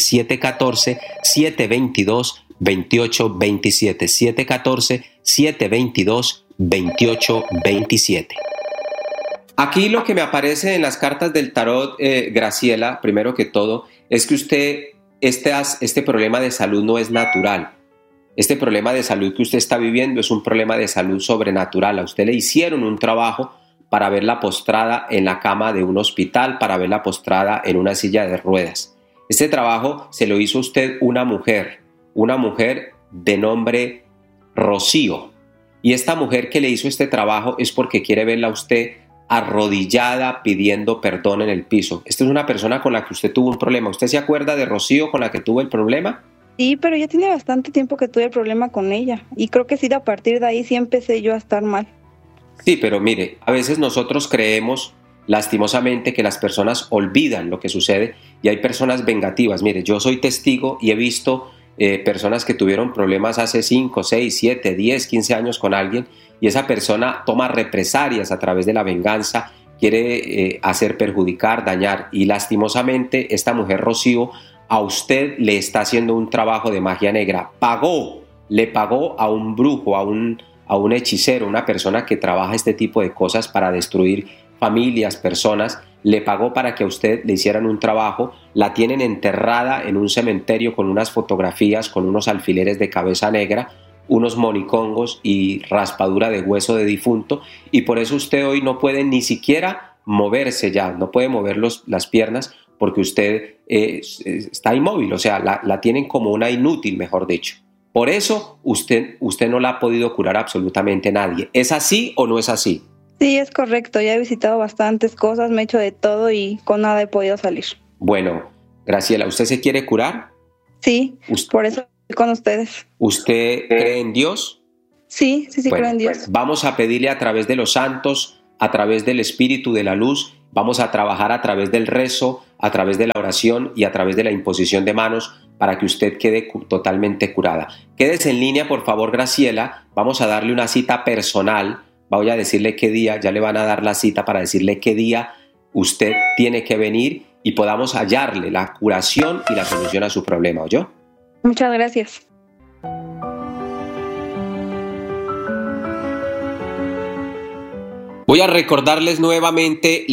714-722-2827. 714-722-2827. Aquí lo que me aparece en las cartas del tarot, Graciela, primero que todo, es que usted, este problema de salud no es natural. Este problema de salud que usted está viviendo es un problema de salud sobrenatural. A usted le hicieron un trabajo para verla postrada en la cama de un hospital, para verla postrada en una silla de ruedas. Este trabajo se lo hizo usted una mujer de nombre Rocío. Y esta mujer que le hizo este trabajo es porque quiere verla a usted arrodillada pidiendo perdón en el piso. Esta es una persona con la que usted tuvo un problema. ¿Usted se acuerda de Rocío con la que tuvo el problema? Sí, pero ya tiene bastante tiempo que tuve el problema con ella y creo que sí, a partir de ahí sí empecé yo a estar mal. Sí, pero mire, a veces nosotros creemos lastimosamente que las personas olvidan lo que sucede y hay personas vengativas. Mire, yo soy testigo y he visto personas que tuvieron problemas hace 5, 6, 7, 10, 15 años con alguien y esa persona toma represalias a través de la venganza quiere hacer perjudicar, dañar. Y lastimosamente esta mujer Rocío a usted le está haciendo un trabajo de magia negra. Le pagó a un brujo, a un hechicero, una persona que trabaja este tipo de cosas para destruir familias, personas. Le pagó para que a usted le hicieran un trabajo. La tienen enterrada en un cementerio con unas fotografías, con unos alfileres de cabeza negra, unos monicongos y raspadura de hueso de difunto, y por eso usted hoy no puede ni siquiera moverse ya, no puede mover las piernas porque usted está inmóvil, o sea, la tienen como una inútil, mejor dicho. Por eso usted no la ha podido curar absolutamente nadie. ¿Es así o no es así? Sí, es correcto. Ya he visitado bastantes cosas, me he hecho de todo y con nada he podido salir. Bueno, Graciela, ¿usted se quiere curar? Sí, por eso estoy con ustedes. ¿Usted cree en Dios? Sí, creo en Dios. Vamos a pedirle a través de los santos, a través del Espíritu de la Luz, vamos a trabajar a través del rezo, a través de la oración y a través de la imposición de manos para que usted quede totalmente curada. Quédese en línea, por favor, Graciela. Vamos a darle una cita personal. Voy a decirle qué día, ya le van a dar la cita para decirle qué día usted tiene que venir y podamos hallarle la curación y la solución a su problema, ¿oyó? Muchas gracias. Voy a recordarles nuevamente